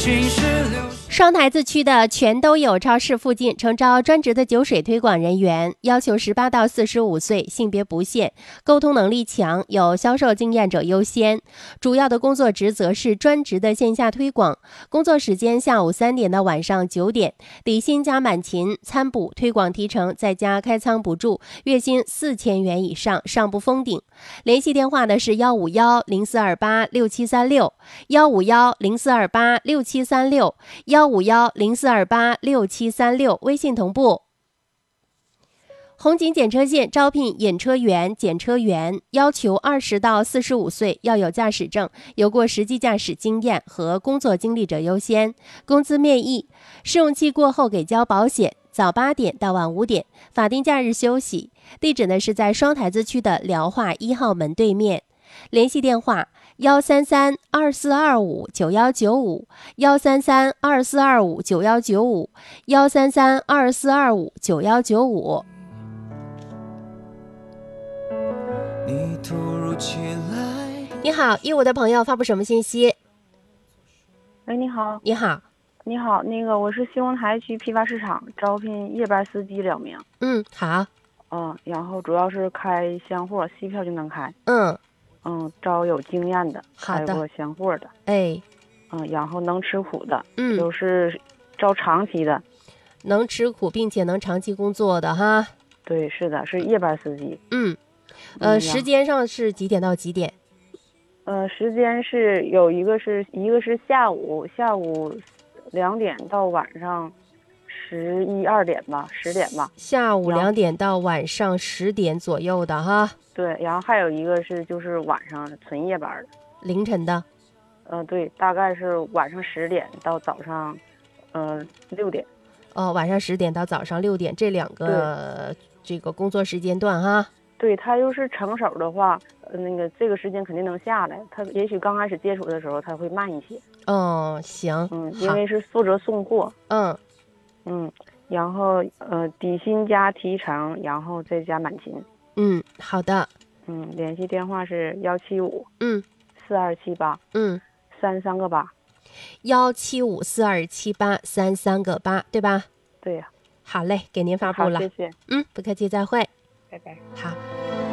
双台子区的全都有超市附近诚招专职的酒水推广人员，要求18到45岁，性别不限，沟通能力强，有销售经验者优先。主要的工作职责是专职的线下推广，工作时间下午3点到晚上9点，底薪加满勤，餐补、推广提成再加开仓补助，月薪4000元以上，上不封顶。联系电话呢是151-0428-6736，151-0428-6736，151-0428-6736，微信同步。红景检车线招聘引车员、检车员，要求20到45岁，要有驾驶证，有过实际驾驶经验和工作经历者优先。工资面议，试用期过后给交保险，早8点到晚5点，法定假日休息。地址呢是在双台子区的辽化1号门对面。联系电话133-2425-9195，133-2425-9195，133-2425-9195。你好，15的朋友发布什么信息？ 喂，你好。 你好。 你好，那个我是西红台区批发市场招聘夜班司机2名。 好。 然后主要是开箱货，西票就能开。招有经验的，开过箱货的。然后能吃苦的。就是招长期的。 能吃苦并且能长期工作的哈。 对，是的，是夜班司机。 时间上是几点到几点？ 时间是有一个是下午2点到晚上11、2点吧，10点吧。 下午2点到晚上10点左右的哈。 对，然后还有一个是就是晚上纯夜班的， 凌晨的。 对，大概是晚上10点到早上6点。 晚上10点到早上6点，这2个这个工作时间段哈。 对，他就是成熟的话，这个时间肯定能下来。他也许刚开始接触的时候他会慢一些。 行。 因为是负责送货。然后底薪加提成，然后再加满勤。 好的。 联系电话是175。4278。33个8。 175427833个8，对吧？ 对呀。 好嘞，给您发布了。 谢谢。 不客气，再会。 拜拜。 好。